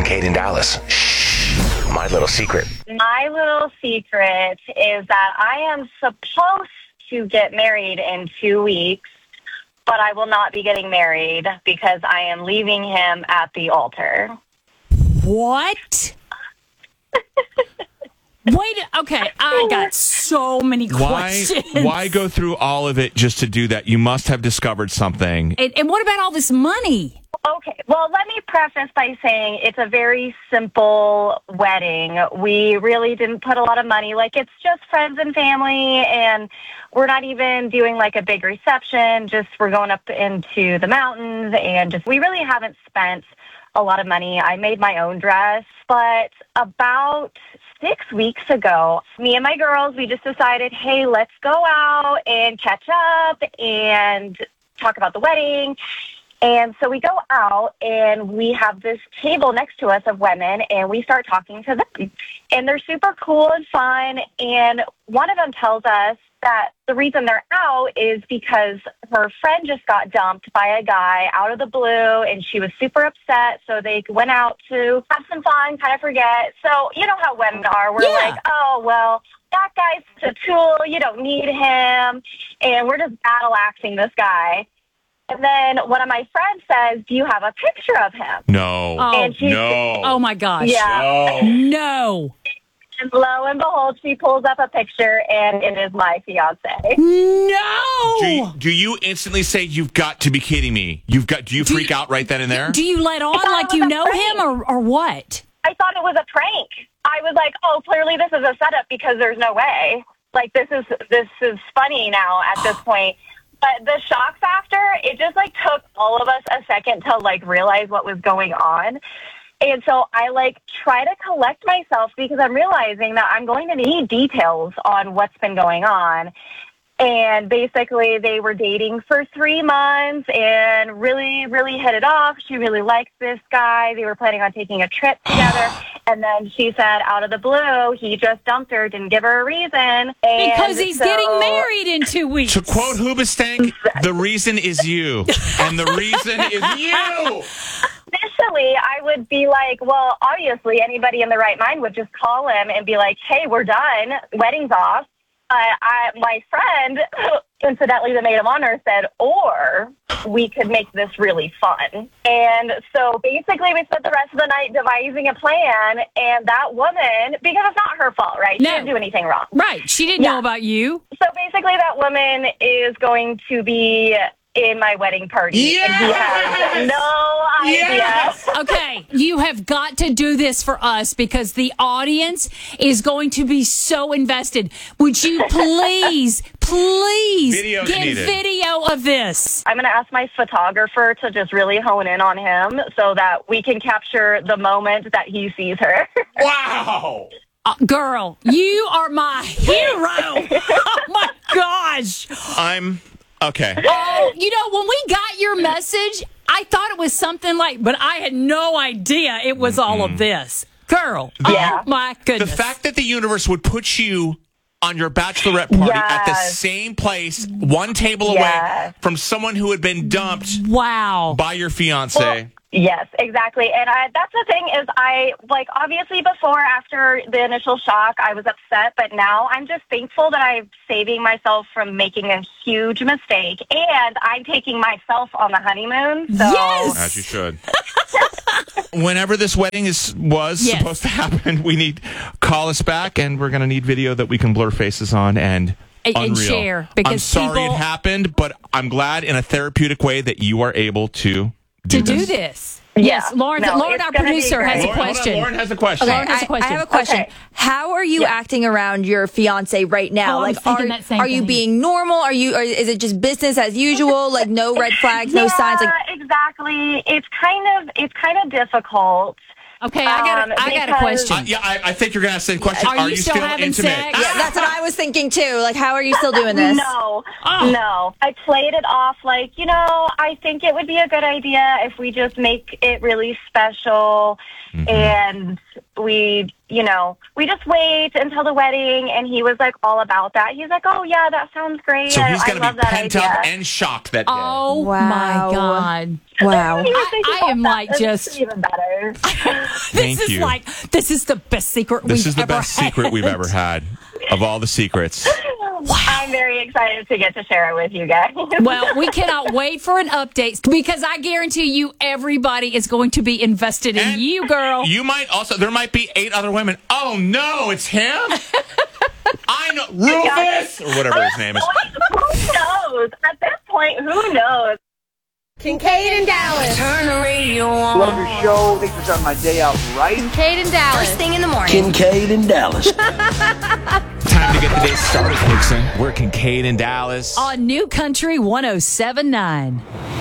Kate in Dallas. Shh. My little secret. My little secret is that I am supposed to get married in 2 weeks, but I will not be getting married because I am leaving him at the altar. What? Wait, okay, I got so many questions. Why go through all of it just to do that? You must have discovered something. And what about all this money? Okay, well, let me preface by saying it's a very simple wedding. We really didn't put a lot of money. Like, it's just friends and family, and we're not even doing, like, a big reception. Just we're going up into the mountains, and just we really haven't spent a lot of money. I made my own dress, but about 6 weeks ago, me and my girls, we just decided, hey, let's go out and catch up and talk about the wedding. And so we go out, and we have this table next to us of women, and we start talking to them. And they're super cool and fun, and one of them tells us that the reason they're out is because her friend just got dumped by a guy out of the blue, and she was super upset, so they went out to have some fun, kind of forget. So you know how women are. We're like, oh, well, that guy's a tool. You don't need him. And we're just battle-axing this guy. And then one of my friends says, do you have a picture of him? No. No. Oh, my gosh. Yeah. No. And lo and behold, she pulls up a picture, and it is my fiance. No. Do you instantly say, you've got to be kidding me? Do you freak out right then and there? Do you let on like you know him or what? I thought it was a prank. I was like, oh, clearly this is a setup because there's no way. Like, this is funny now at this point. But the shock factor, it just, like, took all of us a second to, like, realize what was going on. And so I, like, try to collect myself because I'm realizing that I'm going to need details on what's been going on. And basically, they were dating for 3 months and really, really hit it off. She really liked this guy. They were planning on taking a trip together. And then she said, out of the blue, he just dumped her, didn't give her a reason. And because he's getting married in 2 weeks. To quote Hoobastank, the reason is you. And the reason is you. Initially, I would be like, well, obviously, anybody in the right mind would just call him and be like, hey, we're done. Wedding's off. My friend, incidentally, the maid of honor, said, or we could make this really fun. And so basically we spent the rest of the night devising a plan, and that woman, because it's not her fault, right? She didn't do anything wrong. Right. She didn't know about you. So basically that woman is going to be in my wedding party. Yes! And he has no idea. Yes! Okay, you have got to do this for us because the audience is going to be so invested. Would you please Video's get needed. video of this? I'm going to ask my photographer to just really hone in on him so that we can capture the moment that he sees her. Wow! Girl, you are my hero. Oh, my gosh. Okay. Oh, you know, when we got your message, I thought it was something like, but I had no idea it was all of this. Girl, oh my goodness. The fact that the universe would put you on your bachelorette party at the same place, one table away from someone who had been dumped by your fiance. Well, yes, exactly. And that's the thing is obviously after the initial shock, I was upset, but now I'm just thankful that I'm saving myself from making a huge mistake, and I'm taking myself on the honeymoon. So. Yes! As you should. Whenever this wedding was supposed to happen, we need call us back, and we're going to need video that we can blur faces on and share. Because I'm sorry it happened, but I'm glad in a therapeutic way that you are able to do this. Yes, Lauren, our producer, has a question. Lauren has a question. Lauren has a question. I have a question. Okay. How are you acting around your fiance right now? Are you being normal? Or is it just business as usual? Like no red flags, no signs? Exactly. It's kind of difficult. Okay, I got a question. I think you're going to ask the same question. Are you still having intimate? sex? Yeah, that's what I was thinking too. Like, how are you still doing this? No. I played it off like, I think it would be a good idea if we just make it really special and just wait until the wedding. And he was like all about that. He's like, oh yeah, that sounds great. So he's going to be pent idea. up and shocked that day. Oh my God. Wow. I am like just even better. This is the best secret we've ever had. This is the best secret we've ever had of all the secrets. Wow. I'm very excited to get to share it with you guys. Well, we cannot wait for an update because I guarantee you everybody is going to be invested in you, girl. You might also, there might be 8 other women. Oh no, it's him? I know, Rufus! Or whatever his name is. Who knows? At this point, who knows? Kincaid and Dallas. Turn the radio on. Love your show. Thanks for starting my day out right. Kincaid and Dallas. First thing in the morning. Kincaid and Dallas. Time to get the day started, Dixon. We're Kincaid and Dallas. On New Country 107.9.